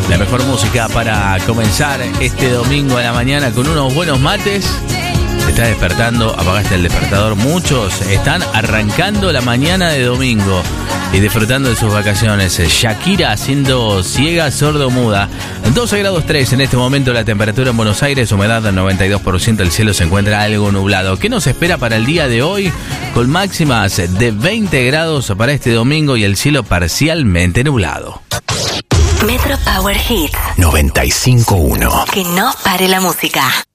La mejor música para comenzar este domingo a la mañana con unos buenos mates. Te estás despertando, apagaste el despertador. Muchos están arrancando la mañana de domingo y disfrutando de sus vacaciones. Shakira haciendo Ciega, Sordo, Muda. 12 grados 3 en este momento la temperatura en Buenos Aires, humedad del 92%, el cielo se encuentra algo nublado. ¿Qué nos espera para el día de hoy? Con máximas de 20 grados para este domingo y el cielo parcialmente nublado. Metro Power Hits 95.1. Que no pare la música.